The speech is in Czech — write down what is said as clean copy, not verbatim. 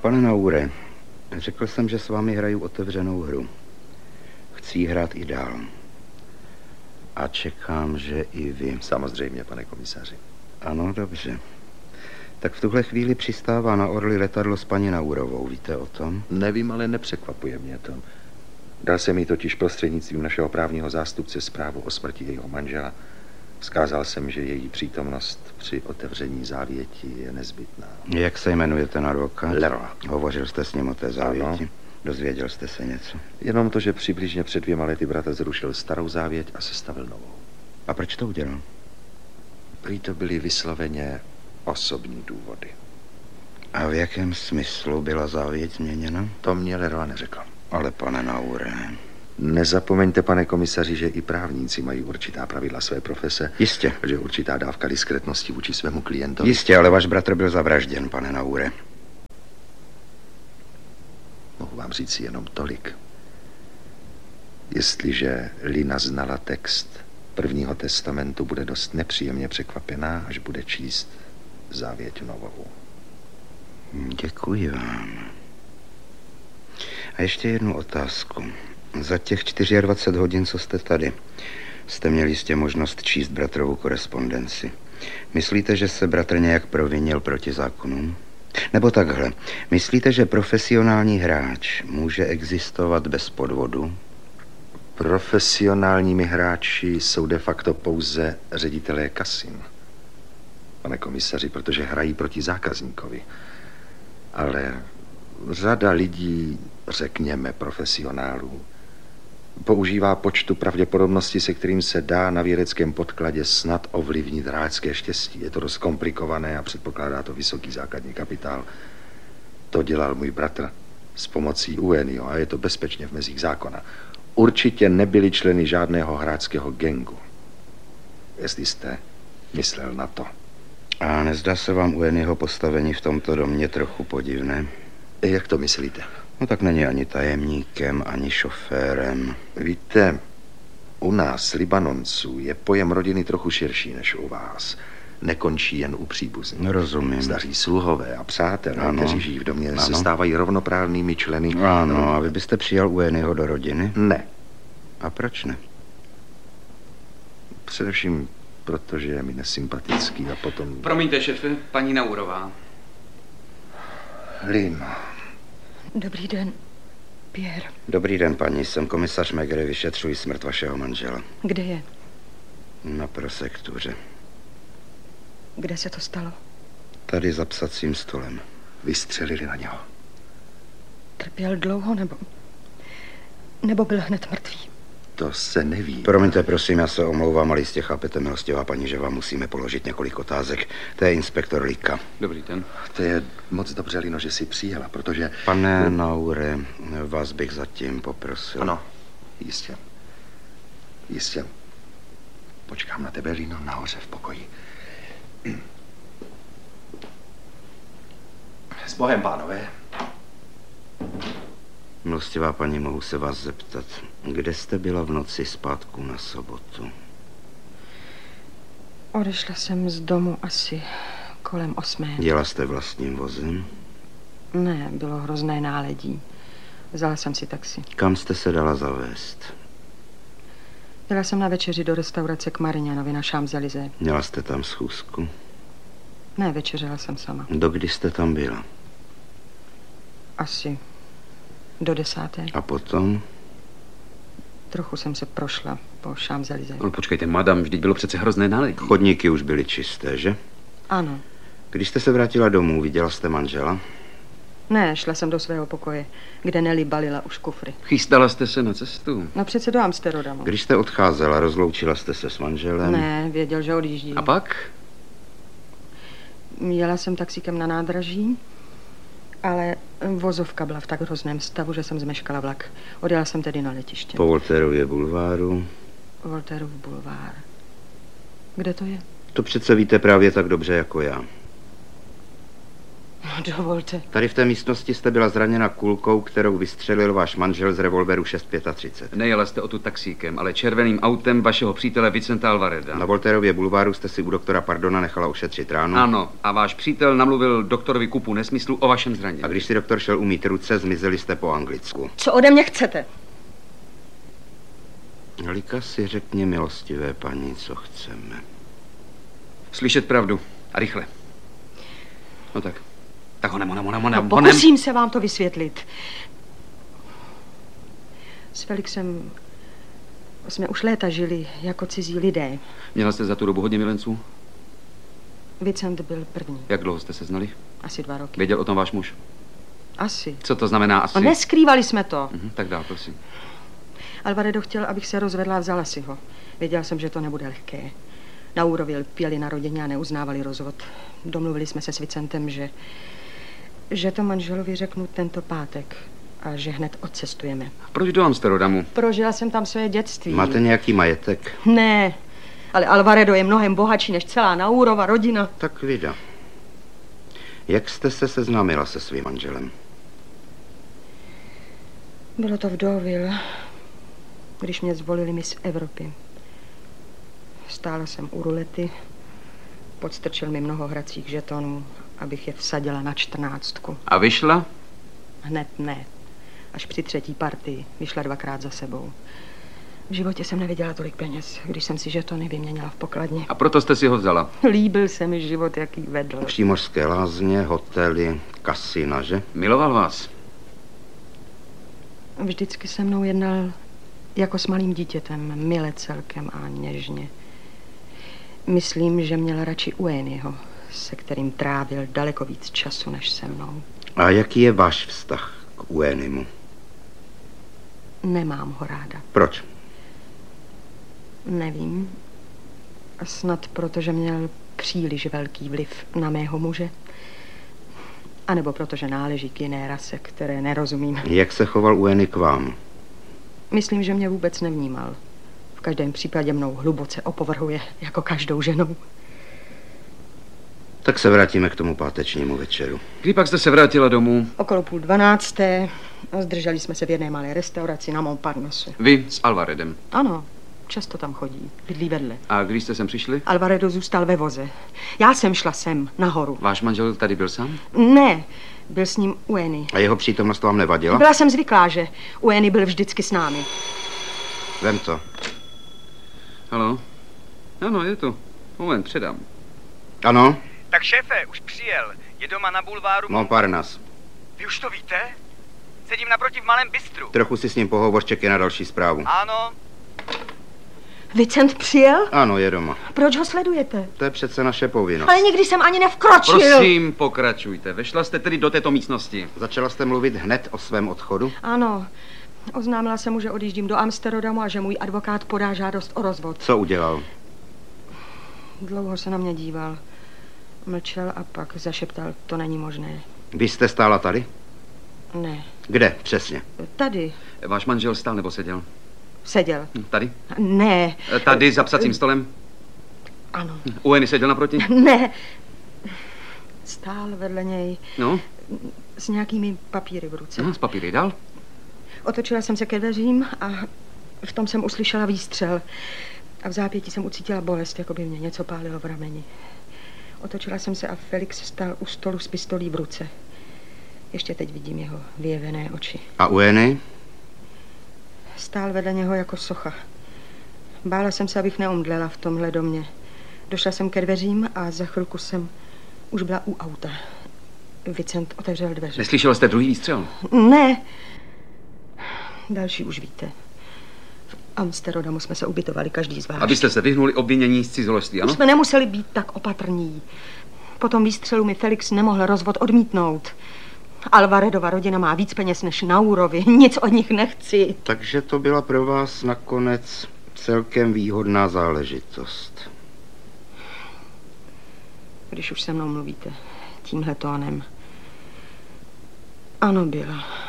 Pane Naure, řekl jsem, že s vámi hraju otevřenou hru. Chci jí hrát i dál. A čekám, že i vy. Samozřejmě, pane komisaři. Ano, dobře. Tak v tuhle chvíli přistává na Orly letadlo s paní Naurovou. Víte o tom? Nevím, ale nepřekvapuje mě to. Dal jsem jí totiž prostřednictvím našeho právního zástupce zprávu o smrti jejího manžela. Vzkázal jsem, že její přítomnost při otevření závěti je nezbytná. Jak se jmenuje ten advokát? Leroy. Hovořil jste s ním o té závěti? Ano. Dozvěděl jste se něco? Jenom to, že přibližně před 2 lety bratr zrušil starou závěť a sestavil novou. A proč to udělal? Prý to byly vysloveně osobní důvody. A v jakém smyslu byla závěť změněna? To mě Leroy neřekl. Ale pane Naure... Nezapomeňte, pane komisaři, že i právníci mají určitá pravidla své profese. Jistě. Že určitá dávka diskrétnosti vůči svému klientovi. Jistě, ale váš bratr byl zavražděn, pane Naure. Mohu vám říct jenom tolik. Jestliže Lina znala text prvního testamentu, bude dost nepříjemně překvapená, až bude číst závěť novou. Děkuji vám. A ještě jednu otázku. Za těch 24 hodin, co jste tady, jste měli jistě možnost číst bratrovou korespondenci. Myslíte, že se bratr nějak provinil proti zákonům? Nebo takhle, myslíte, že profesionální hráč může existovat bez podvodu? Profesionálními hráči jsou de facto pouze ředitelé kasin, pane komisaři, protože hrají proti zákazníkovi. Ale řada lidí, řekněme profesionálů, používá počtu pravděpodobnosti, se kterým se dá na vědeckém podkladě snad ovlivnit hráčské štěstí. Je to dost komplikované a předpokládá to vysoký základní kapitál. To dělal můj bratr s pomocí Uenio a je to bezpečně v mezích zákona. Určitě nebyli členy žádného hráčského gangu. Jestli jste myslel na to. A nezdá se vám Uenioho postavení v tomto domě trochu podivné? Jak to myslíte? No tak není ani tajemníkem, ani šoférem. Víte, u nás, Libanonců, je pojem rodiny trochu širší než u vás. Nekončí jen u příbuzných. Rozumím. Staří sluhové a přátelé, kteří žijí v domě, se stávají rovnoprávnými členy. Ano, a vy byste přijal Uenioho do rodiny? Ne. A proč ne? Především protože je mi nesympatický a potom... Promiňte, šefe, paní Naurová. Lino. Dobrý den, Pierre. Dobrý den, paní. Jsem komisař Megre, vyšetřuji smrt vašeho manžela. Kde je? Na prosektuře. Kde se to stalo? Tady za psacím stolem. Vystřelili na něho. Trpěl dlouho, nebo byl hned mrtvý? To se neví. Promiňte, prosím, já se omlouvám, ale jistě chápete, milostivá paní, že vám musíme položit několik otázek. To je inspektor Lika. Dobrý den. To je moc dobře, Lino, že jsi přijela, protože... Pane Naure, vás bych zatím poprosil. Ano, jistě. Jistě. Počkám na tebe, Lino, nahoře v pokoji. S Bohem, pánové. Milostivá paní, mohu se vás zeptat, kde jste byla v noci z pátku na sobotu? Odešla jsem z domu asi kolem 8. Jela jste vlastním vozem? Ne, bylo hrozné náledí. Vzala jsem si taxi. Kam jste se dala zavést? Jela jsem na večeři do restaurace k Mariňanovi na Champs-Élysées. Měla jste tam schůzku? Ne, večeřela jsem sama. Dokdy jste tam byla? Asi do 10. A potom? Trochu jsem se prošla po Champs-Élysées. No, počkejte, madam, vždyť bylo přece hrozné náledí. Chodníky už byly čisté, že? Ano. Když jste se vrátila domů, viděla jste manžela? Ne, šla jsem do svého pokoje, kde Nelly balila už kufry. Chystala jste se na cestu? No přece do Amsterodamu. Když jste odcházela, rozloučila jste se s manželem? Ne, věděl, že odjíždí. A pak? Jela jsem taxíkem na nádraží, ale vozovka byla v tak hrozném stavu, že jsem zmeškala vlak. Odjela jsem tedy na letiště. Po Voltairově bulváru? Voltairův bulvár. Kde to je? To přece víte právě tak dobře jako já. Dovolte. Tady v té místnosti jste byla zraněna kulkou, kterou vystřelil váš manžel z revolveru 6,35. Nejela jste odtud taxíkem, ale červeným autem vašeho přítele Vicenta Alvareda. Na Voltairově bulváru jste si u doktora Pardona nechala ošetřit ránu. Ano, a váš přítel namluvil doktorovi kupu nesmyslu o vašem zranění. A když si doktor šel umýt ruce, zmizeli jste po anglicku. Co ode mě chcete? Lika si řekni, milostivé paní, co chceme. Slyšet pravdu. A rychle. No tak. Tak honem. Pokusím se vám to vysvětlit. S Felixem jsme už léta žili jako cizí lidé. Měla jste za tu dobu hodně milenců? Vicent byl první. Jak dlouho jste se znali? Asi 2 roky. Věděl o tom váš muž? Asi. Co to znamená asi? A neskrývali jsme to. Tak dál, prosím. Alvaredo chtěl, abych se rozvedla a vzala si ho. Věděla jsem, že to nebude lehké. Na úrovni lpěli na rodině a neuznávali rozvod. Domluvili jsme se s Vicentem, že to manželovi řeknu tento pátek a že hned odcestujeme. Proč do Amsterdamu? Prožila jsem tam své dětství. Máte nějaký majetek? Ne, ale Alvaredo je mnohem bohatší než celá Naurova rodina. Tak vida. Jak jste se seznámila se svým manželem? Bylo to v Deauville, když mě zvolili Miss Evropy. Stála jsem u rulety, podstrčil mi mnoho hracích žetonů, abych je vsadila na 14. A vyšla? Hned ne. Až při 3. partii vyšla 2krát za sebou. V životě jsem neviděla tolik peněz, když jsem si žetony vyměnila v pokladně. A proto jste si ho vzala? Líbil se mi život, jaký vedl. Přímořské lázně, hotely, kasina, že? Miloval vás? Vždycky se mnou jednal jako s malým dítětem, mile celkem a něžně. Myslím, že měl radši Ueniho, se kterým trávil daleko víc času než se mnou. A jaký je váš vztah k Uenimu? Nemám ho ráda. Proč? Nevím. Snad protože měl příliš velký vliv na mého muže. A nebo protože náleží k jiné rase, které nerozumím. Jak se choval Ueni k vám? Myslím, že mě vůbec nevnímal. V každém případě mnou hluboce opovrhuje, jako každou ženou. Tak se vrátíme k tomu pátečnímu večeru. Kdy pak jste se vrátila domů? Okolo 11:30. Zdrželi jsme se v jedné malé restauraci na Montparnasse. Vy s Alvaredem? Ano, často tam chodí. Bydlí vedle. A když jste sem přišli? Alvaredo zůstal ve voze. Já jsem šla sem, nahoru. Váš manžel tady byl sám? Ne, byl s ním Ueni. A jeho přítomnost vám nevadila? Byla jsem zvyklá, že Ueni byl vždycky s námi. Vem to. Haló? Ano, je to. Moment, předám. Ano? Tak šéfe, už přijel. Je doma na bulváru. Montparnasse. Vy už to víte? Sedím naproti v malém bistru. Trochu si s ním pohovor, čeky na další zprávu. Ano. Vicent přijel? Ano, je doma. Proč ho sledujete? To je přece naše povinnost. Ale nikdy jsem ani nevkročil. Prosím, pokračujte. Vešla jste tedy do této místnosti. Začala jste mluvit hned o svém odchodu? Ano. Oznámila jsem mu, že odjíždím do Amsterdamu a že můj advokát podá žádost o rozvod. Co udělal? Dlouho se na mě díval. Mlčel a pak zašeptal, to není možné. Vy jste stála tady? Ne. Kde přesně? Tady. Váš manžel stál nebo seděl? Seděl. Tady? Ne. Tady za psacím stolem? Ano. Ueni seděl naproti? Ne. Stál vedle něj. No? S nějakými papíry v ruce. No, z papíry dál? Otočila jsem se ke dveřím a v tom jsem uslyšela výstřel. A v zápětí jsem ucítila bolest, jako by mě něco pálilo v rameni. Otočila jsem se a Felix stál u stolu s pistolí v ruce. Ještě teď vidím jeho vyjevené oči. A Ueni? Stál vedle něho jako socha. Bála jsem se, abych neomdlela v tomhle domě. Došla jsem ke dveřím a za chvilku jsem už byla u auta. Vicent otevřel dveře. Neslyšela jste druhý výstřel? Ne. Další už víte. V Amsterdamu jsme se ubytovali každý zvlášť. Abyste se vyhnuli obvinění z cizoložství, ano? Už jsme nemuseli být tak opatrní. Po tom výstřelu mi Felix nemohl rozvod odmítnout. Alvaredova rodina má víc peněz než Naurovi. Nic od nich nechci. Takže to byla pro vás nakonec celkem výhodná záležitost. Když už se mnou mluvíte tímhle tónem. Ano, byla.